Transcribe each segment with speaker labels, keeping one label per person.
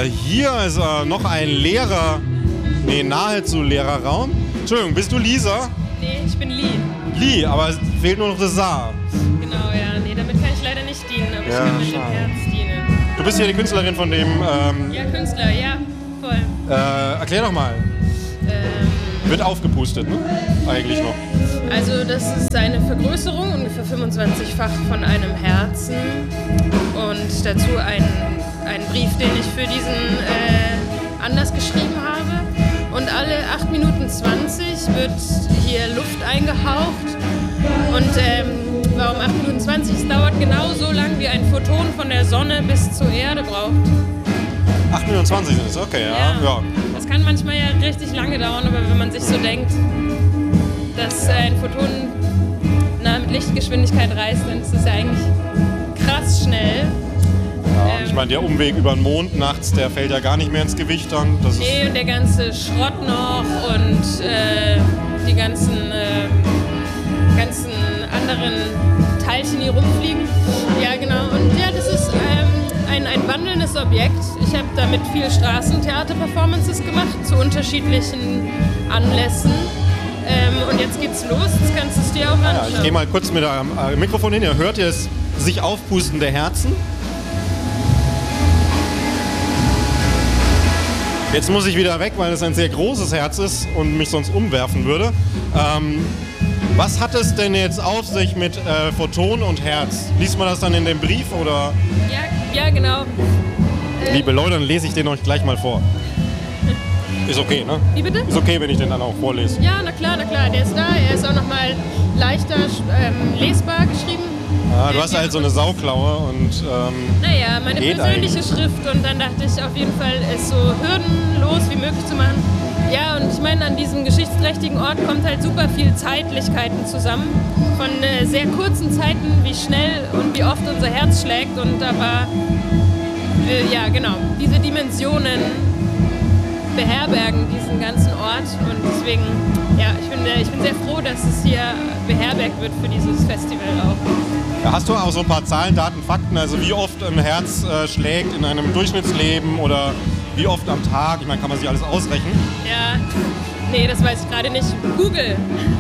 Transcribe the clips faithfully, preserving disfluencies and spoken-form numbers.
Speaker 1: Äh, hier ist äh, noch ein leerer, nee, nahezu leerer Raum. Entschuldigung, bist du Lisa?
Speaker 2: Nee, ich bin Lee.
Speaker 1: Lee, aber es fehlt nur noch das Saar.
Speaker 2: Genau, ja. Nee, damit kann ich leider nicht dienen, aber
Speaker 1: Ja,
Speaker 2: ich kann mit dem
Speaker 1: schade.
Speaker 2: Herz dienen.
Speaker 1: Du bist ja die Künstlerin von dem, ähm,
Speaker 2: Ja, Künstler, ja, voll.
Speaker 1: äh, erklär doch mal.
Speaker 2: Ähm,
Speaker 1: Wird aufgepustet, ne? Eigentlich noch.
Speaker 2: also das ist eine Vergrößerung, ungefähr fünfundzwanzig-fach von einem Herzen und dazu ein, ein Brief, den ich für diesen äh, Anlass geschrieben habe. Und alle acht Minuten zwanzig wird hier Luft eingehaucht. Und ähm, warum acht Minuten zwanzig? Es dauert genau so lang, wie ein Photon von der Sonne bis zur Erde braucht.
Speaker 1: acht Minuten zwanzig sind es, okay, ja.
Speaker 2: Ja.
Speaker 1: ja.
Speaker 2: Das kann manchmal ja richtig lange dauern, aber wenn man sich so denkt, dass äh, ein Photon nah mit Lichtgeschwindigkeit reist, dann ist das ja eigentlich krass schnell.
Speaker 1: Ja, ich meine, der Umweg über den Mond nachts, der fällt ja gar nicht mehr ins Gewicht dann. Das ist
Speaker 2: Nee, und der ganze Schrott noch und äh, die ganzen, äh, ganzen anderen Teilchen, die rumfliegen. Ja, genau. Und ja, das ist ähm, ein, ein wandelndes Objekt. Ich habe damit viel Straßentheater-Performances gemacht zu unterschiedlichen Anlässen. Ähm, und jetzt geht's los. Jetzt kannst du es dir auch anschauen.
Speaker 1: ja, ich gehe mal kurz mit dem äh, Mikrofon hin. Ihr hört jetzt sich aufpustende Herzen. Jetzt muss ich wieder weg, weil es ein sehr großes Herz ist und mich sonst umwerfen würde. Ähm, was hat es denn jetzt auf sich mit äh, Photon und Herz? Liest man das dann in dem Brief oder?
Speaker 2: Ja, ja, genau. Äh,
Speaker 1: Liebe Leute, dann lese ich den euch gleich mal vor. Ist okay, ne?
Speaker 2: Wie bitte?
Speaker 1: Ist okay, wenn ich den dann auch vorlese.
Speaker 2: Ja, na klar, na klar. Der ist da. Er ist auch nochmal leichter ähm, lesbar geschrieben.
Speaker 1: Ah, du hast halt so eine Sauklaue und ähm,
Speaker 2: Naja, meine
Speaker 1: Geht
Speaker 2: persönliche
Speaker 1: eigentlich.
Speaker 2: Schrift und dann dachte ich auf jeden Fall, es so hürdenlos wie möglich zu machen. Ja, und ich meine, an diesem geschichtsträchtigen Ort kommt halt super viel Zeitlichkeiten zusammen. Von äh, sehr kurzen Zeiten, wie schnell und wie oft unser Herz schlägt. Und aber, äh, ja genau, diese Dimensionen beherbergen diesen ganzen Ort. Und deswegen, ja, ich bin, äh, ich bin sehr froh, dass es hier beherbergt wird für dieses Festival auch.
Speaker 1: ja, hast du auch so ein paar Zahlen, Daten, Fakten, also wie oft ein Herz äh, schlägt in einem Durchschnittsleben oder wie oft am Tag? Ich meine, kann man sich alles ausrechnen?
Speaker 2: Ja, nee, das weiß ich gerade nicht. Google.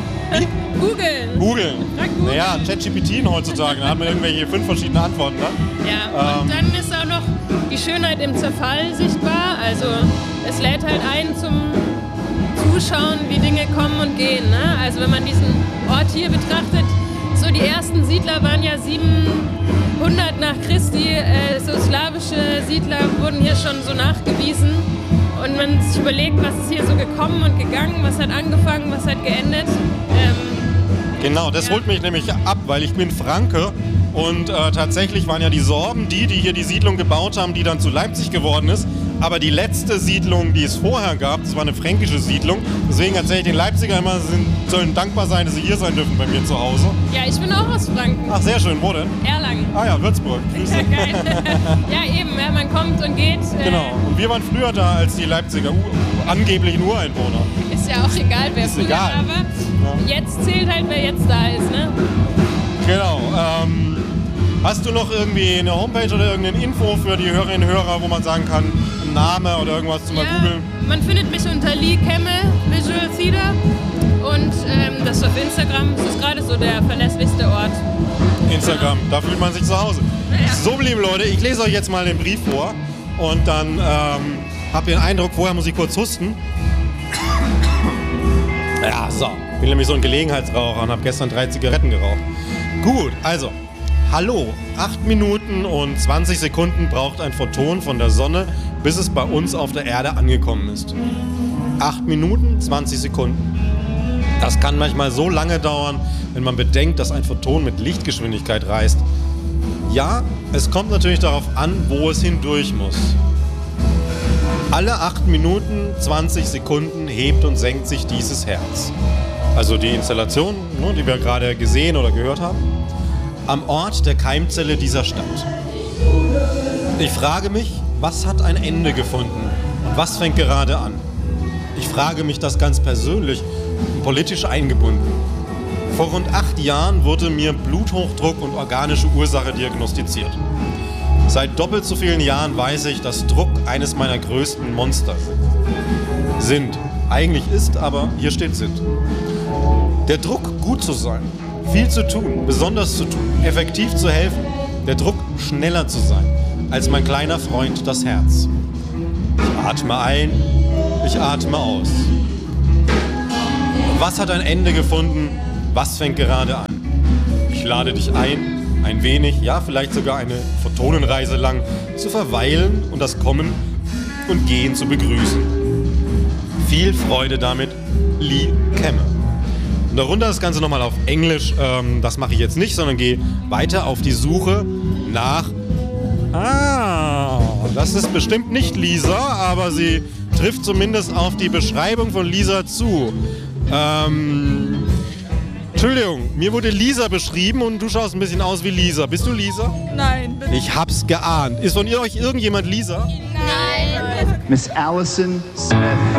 Speaker 2: Googeln.
Speaker 1: Googeln.
Speaker 2: Frag Google.
Speaker 1: Naja, ChatGPT heutzutage, da hat man irgendwelche fünf verschiedene Antworten, ne?
Speaker 2: Ja, und
Speaker 1: Ähm.
Speaker 2: dann ist auch noch die Schönheit im Zerfall sichtbar. Also es lädt halt ein zum Zuschauen, wie Dinge kommen und gehen. Ne? Also wenn man diesen Ort hier betrachtet, so die ersten Siedler waren ja siebenhundert nach Christi, äh, so slawische Siedler wurden hier schon so nachgewiesen. Und man sich überlegt, was ist hier so gekommen und gegangen, was hat angefangen, was hat geendet. Ähm,
Speaker 1: Genau, das
Speaker 2: Ja.
Speaker 1: holt mich nämlich ab, weil ich bin Franke und äh, tatsächlich waren ja die Sorben die, die hier die Siedlung gebaut haben, die dann zu Leipzig geworden ist. Aber die letzte Siedlung, die es vorher gab, das war eine fränkische Siedlung. Deswegen erzähle ich den Leipziger immer, sie sind, sollen dankbar sein, dass sie hier sein dürfen bei mir zu Hause.
Speaker 2: ja, ich bin auch aus Franken.
Speaker 1: Ach, sehr schön, wo denn?
Speaker 2: Erlangen.
Speaker 1: Ah ja, Würzburg. Grüße.
Speaker 2: Ja, geil. Ja, eben, ja, man kommt und geht. Äh,
Speaker 1: Genau, und wir waren früher da als die Leipziger Ur angeblichen Ureinwohner.
Speaker 2: Ist ja auch egal, wer
Speaker 1: Ist
Speaker 2: früher
Speaker 1: egal.
Speaker 2: da war. Jetzt zählt halt, wer jetzt da ist, ne?
Speaker 1: Genau. Ähm, hast du noch irgendwie eine Homepage oder irgendeine Info für die Hörerinnen und Hörer, wo man sagen kann, ein Name oder irgendwas zum mal
Speaker 2: Ja,
Speaker 1: googeln?
Speaker 2: man findet mich unter Lee Kemme Visual Theater und ähm, das auf Instagram. Das ist gerade so der verlässlichste Ort.
Speaker 1: Instagram, da fühlt man sich zu Hause.
Speaker 2: Ja.
Speaker 1: So, liebe Leute, ich lese euch jetzt mal den Brief vor und dann ähm, habt ihr den Eindruck, vorher muss ich kurz husten. Ja, so. Ich bin nämlich so ein Gelegenheitsraucher und habe gestern drei Zigaretten geraucht. Gut, also, hallo. acht Minuten und zwanzig Sekunden braucht ein Photon von der Sonne, bis es bei uns auf der Erde angekommen ist. acht Minuten, zwanzig Sekunden. Das kann manchmal so lange dauern, wenn man bedenkt, dass ein Photon mit Lichtgeschwindigkeit reist. Ja, es kommt natürlich darauf an, wo es hindurch muss. Alle acht Minuten, zwanzig Sekunden hebt und senkt sich dieses Herz. Also die Installation, ne, die wir gerade gesehen oder gehört haben, am Ort der Keimzelle dieser Stadt. Ich frage mich, was hat ein Ende gefunden und was fängt gerade an? Ich frage mich das ganz persönlich und politisch eingebunden. Vor rund acht Jahren wurde mir Bluthochdruck und organische Ursache diagnostiziert. Seit doppelt so vielen Jahren weiß ich, dass Druck eines meiner größten Monster sind. Eigentlich ist, aber hier steht sind. Der Druck, gut zu sein, viel zu tun, besonders zu tun, effektiv zu helfen. Der Druck, schneller zu sein, als mein kleiner Freund das Herz. Ich atme ein, ich atme aus. Was hat ein Ende gefunden? Was fängt gerade an? Ich lade dich ein, ein wenig, ja vielleicht sogar eine Photonenreise lang, zu verweilen und das Kommen und Gehen zu begrüßen. Viel Freude damit, Lee Kemme. Und darunter das Ganze nochmal auf Englisch. Ähm, das mache ich jetzt nicht, sondern gehe weiter auf die Suche nach... Ah, das ist bestimmt nicht Lisa, aber sie trifft zumindest auf die Beschreibung von Lisa zu. Ähm... Entschuldigung, mir wurde Lisa beschrieben und du schaust ein bisschen aus wie Lisa. Bist du Lisa?
Speaker 3: Nein, bitte.
Speaker 1: Ich hab's geahnt. Ist von ihr euch irgendjemand Lisa?
Speaker 3: Nein.
Speaker 4: Miss Allison Smith.